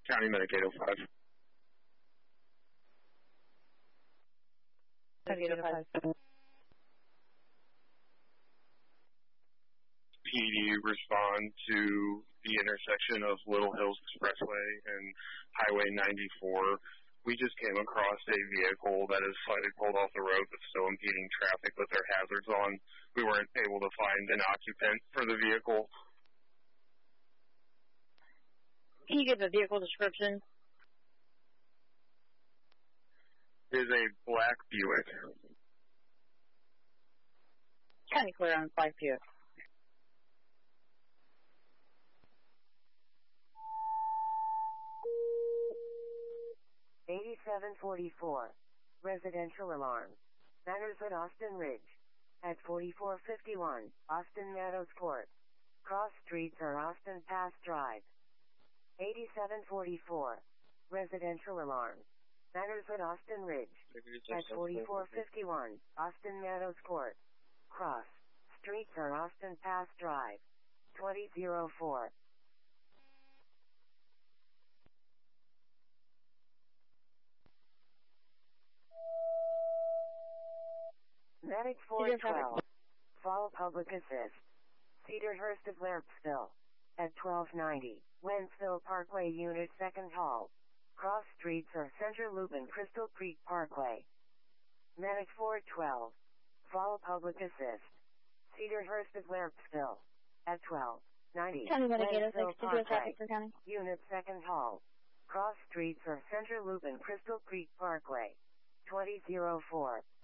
County Medicaid 05. Medicaid 05. PD respond to the intersection of Little Hills Expressway and Highway 94. We just came across a vehicle that is slightly pulled off the road but still impeding traffic with their hazards on. We weren't able to find an occupant for the vehicle. Can you give a vehicle description? It is a black Buick. County clear on black Buick. $8744. Residential alarm. Matters at Austin Ridge. At 4451, Austin Meadows Court. Cross streets are Austin Pass Drive. 8744. Residential alarm. Matters at Austin Ridge. At 4451, Austin Meadows Court. Cross streets are Austin Pass Drive. 2004. Medic 412. Fall Public Assist. Cedarhurst of Lampsville. At 1290, Wentzville Parkway Unit 2nd Hall. Cross streets are Center Loop and Crystal Creek Parkway. Medic 412. Fall Public Assist. Cedarhurst of Lampsville. At 1290, County Medicaid 06. Wentzville Did you have traffic Parkway. for county? Unit 2nd Hall. Cross streets are Center Loop and Crystal Creek Parkway. 2004.